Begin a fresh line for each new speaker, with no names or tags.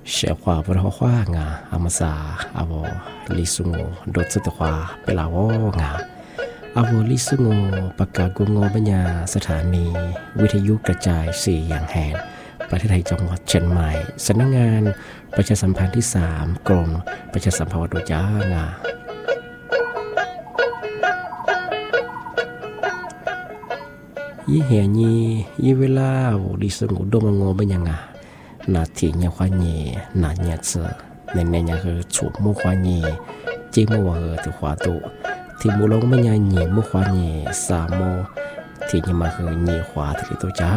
เสียขวาบนหัวขวางาอามาซาอาวลิสุงโดดสุดขวาเปลาวงาอาวลิสุงประกาศกงบัญญาสถานีวิทยุกระจายเสียงอย่างแห่งประเทศไทยจังหวัดเชียงใหม่สำนักงานประชาสัมพันธ์ที่3กรมประชาสัมพันธ์โดยจ้างายี่เหียยี่ยี่เวลาลิสุงโดมงบัญญานาทีเนี่ยควานี่นาเนี่ยเจอในเนี่ยคือฉุบมุควานี่จีมัวตัวขวาตัวที่มุลงไม่เนี่ยหนีมุควานี่สามโมที่เนี่ยมาคือหนีขวาที่ตัวจ้า